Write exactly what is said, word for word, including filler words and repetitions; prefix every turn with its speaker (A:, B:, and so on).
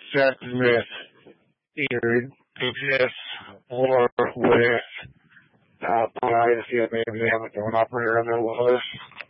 A: check with either P P S or with uh, I to see if maybe they have a drone operator on their list.